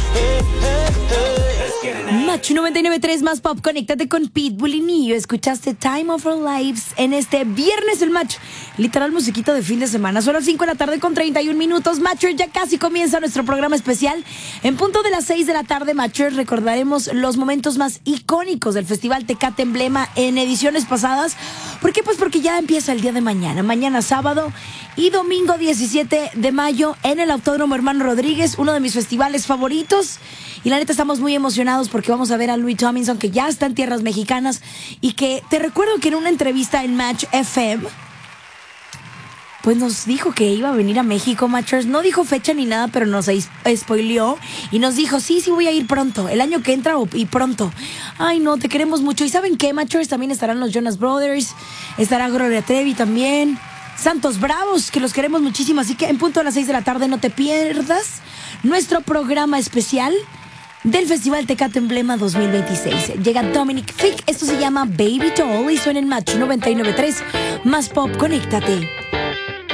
Match 99.3 más pop, conéctate con Pitbull y Nio. Escuchaste Time of Our Lives en este viernes el Match. Literal musiquita de fin de semana. Son las 5 de la tarde con 31 minutos. Matchers, ya casi comienza nuestro programa especial. En punto de las 6 de la tarde, Matchers, recordaremos los momentos más icónicos del Festival Tecate Emblema en ediciones pasadas. ¿Por qué? Pues porque ya empieza el día de mañana. Mañana sábado y domingo 17 de mayo en el Autódromo Hermano Rodríguez, uno de mis festivales favoritos. Y la neta estamos muy emocionados porque vamos a ver a Louis Tomlinson, que ya está en tierras mexicanas, y que te recuerdo que en una entrevista en Match FM pues nos dijo que iba a venir a México, Matchers. No dijo fecha ni nada, pero nos spoileó y nos dijo, sí voy a ir pronto, el año que entra y pronto. Ay, no, te queremos mucho. ¿Y saben qué, Matchers? También estarán los Jonas Brothers, estará Gloria Trevi también, Santos Bravos, que los queremos muchísimo. Así que en punto a las 6 de la tarde no te pierdas nuestro programa especial del Festival Tecate Emblema 2026. Llega Dominic Fick, esto se llama Baby Doll y suena en Match 99.3 más pop, conéctate.